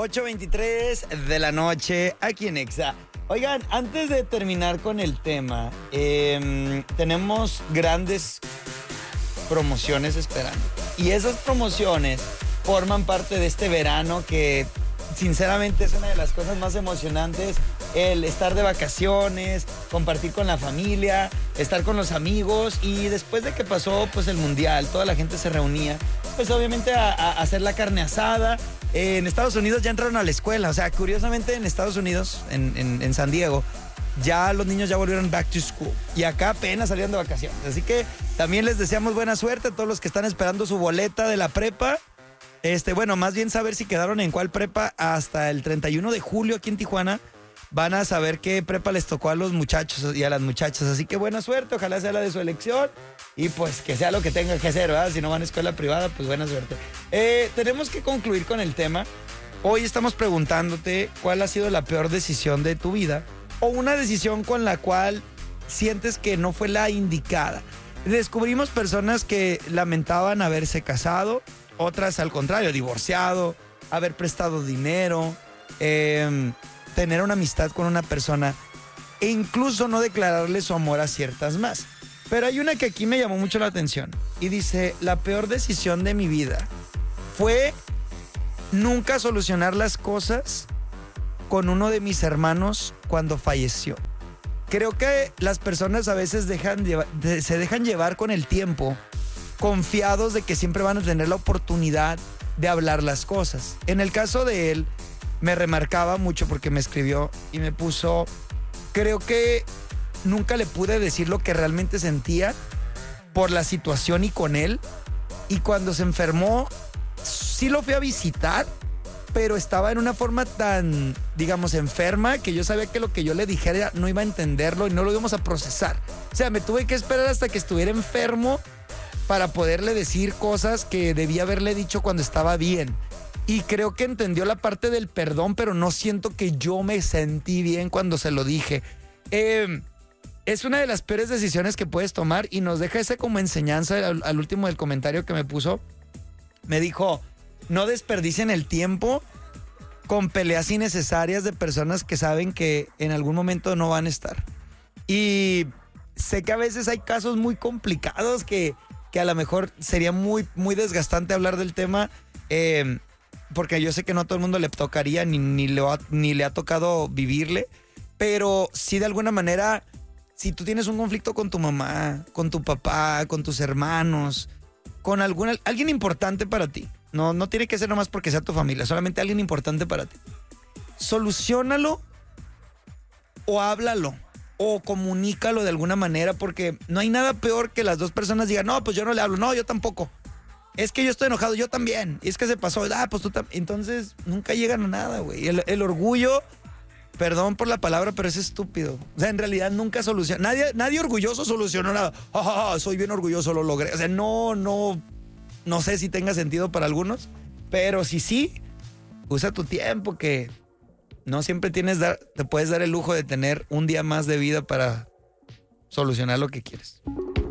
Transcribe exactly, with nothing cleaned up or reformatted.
ocho veintitrés de la noche aquí en Exa. Oigan, antes de terminar con el tema, eh, tenemos grandes promociones esperando. Y esas promociones forman parte de este verano que sinceramente es una de las cosas más emocionantes. El estar de vacaciones, compartir con la familia, estar con los amigos. Y después de que pasó pues el mundial, toda la gente se reunía, pues obviamente a, a hacer la carne asada. Eh, en Estados Unidos ya entraron a la escuela. O sea, curiosamente en Estados Unidos, en, en, en San Diego, ya los niños ya volvieron back to school. Y acá apenas salieron de vacaciones. Así que también les deseamos buena suerte a todos los que están esperando su boleta de la prepa. Este, bueno, más bien saber si quedaron en cuál prepa hasta el treinta y uno de julio aquí en Tijuana. Van a saber qué prepa les tocó a los muchachos y a las muchachas. Así que buena suerte, ojalá sea la de su elección. Y pues que sea lo que tenga que ser, ¿verdad? Si no van a escuela privada, pues buena suerte. Eh, tenemos que concluir con el tema. Hoy estamos preguntándote cuál ha sido la peor decisión de tu vida. O una decisión con la cual sientes que no fue la indicada. Descubrimos personas que lamentaban haberse casado. Otras al contrario, divorciado, haber prestado dinero, eh, tener una amistad con una persona e incluso no declararle su amor a ciertas más. Pero hay una que aquí me llamó mucho la atención y dice, la peor decisión de mi vida fue nunca solucionar las cosas con uno de mis hermanos cuando falleció. Creo que las personas a veces dejan llevar, se dejan llevar con el tiempo, confiados de que siempre van a tener la oportunidad de hablar las cosas. En el caso de él, me remarcaba mucho porque me escribió y me puso, creo que nunca le pude decir lo que realmente sentía por la situación y con él. Y cuando se enfermó, sí lo fui a visitar, pero estaba en una forma tan, digamos, enferma que yo sabía que lo que yo le dijera no iba a entenderlo y no lo íbamos a procesar. O sea, me tuve que esperar hasta que estuviera enfermo para poderle decir cosas que debía haberle dicho cuando estaba bien. Y creo que entendió la parte del perdón, pero no siento que yo me sentí bien cuando se lo dije. Eh, es una de las peores decisiones que puedes tomar y nos deja ese como enseñanza al, al último del comentario que me puso. Me dijo, no desperdicien el tiempo con peleas innecesarias de personas que saben que en algún momento no van a estar. Y sé que a veces hay casos muy complicados que, que a lo mejor sería muy, muy desgastante hablar del tema, eh, porque yo sé que no a todo el mundo le tocaría ni, ni, le ha, ni le ha tocado vivirle, pero sí de alguna manera, si tú tienes un conflicto con tu mamá, con tu papá, con tus hermanos, con alguna, alguien importante para ti, no, no tiene que ser nomás porque sea tu familia, solamente alguien importante para ti, soluciónalo o háblalo o comunícalo de alguna manera, porque no hay nada peor que las dos personas digan, no, pues yo no le hablo, no, yo tampoco. Es que yo estoy enojado, yo también. Y es que se pasó, ah, pues tú también. Entonces, nunca llegan a nada, güey. El, el orgullo, perdón por la palabra, pero es estúpido. O sea, en realidad nunca soluciona. Nadie, nadie orgulloso solucionó nada. Oh, oh, oh, soy bien orgulloso, lo logré. O sea, no, no, no sé si tenga sentido para algunos, pero si sí, usa tu tiempo, que no siempre tienes dar, te puedes dar el lujo de tener un día más de vida para solucionar lo que quieres.